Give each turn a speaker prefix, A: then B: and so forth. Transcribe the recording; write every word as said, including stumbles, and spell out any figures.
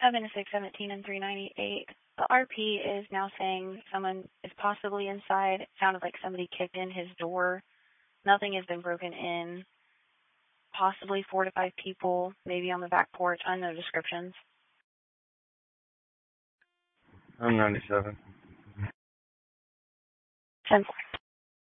A: seven six seventeen and three ninety-eight. The R P is now saying someone is possibly inside. It sounded like somebody kicked in his door. Nothing has been broken in. Possibly four to five people, maybe on the back porch. Unknown descriptions.
B: I'm ninety-seven.
A: ten four.